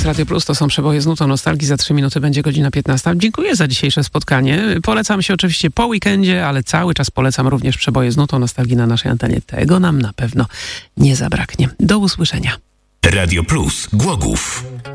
jest Radio Plus, to są Przeboje z nutą nostalgii. Za 3 minuty będzie godzina 15. Dziękuję za dzisiejsze spotkanie. Polecam się oczywiście po weekendzie, ale cały czas polecam również Przeboje z nutą nostalgii na naszej antenie. Tego nam na pewno nie zabraknie. Do usłyszenia. Radio Plus Głogów.